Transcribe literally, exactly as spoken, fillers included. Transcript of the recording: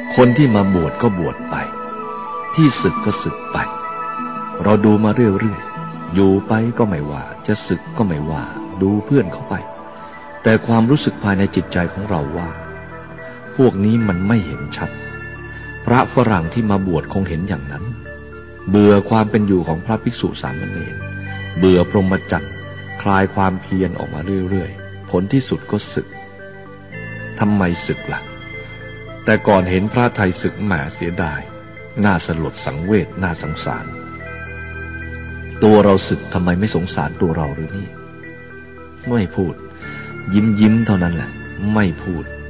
คนที่มาบวชก็บวชไปที่ศึกก็ศึกไปเราดูมาเรื่อยๆอยู่ไปก็ไม่ว่าจะศึกก็ไม่ว่าดูเพื่อนเขาไปแต่ความรู้สึกภายในจิตใจของเราว่าพวกนี้มันไม่เห็นชัดพระฝรั่งที่มาบวชคงเห็นอย่างนั้นเบื่อความเป็นอยู่ของพระภิกษุสามเณรเบื่อพรหมจรรย์คลายความเพียรออกมาเรื่อยๆผลที่สุดก็สึกทำไมสึกล่ะแต่ก่อนเห็นพระไทยสึกแหมเสียดายน่าสลดสังเวชน่าสงสารตัวเราสึกทำไมไม่สงสารตัวเราหรือนี่ไม่พูดยิ้มยิ้มเท่านั้นแหละไม่พูด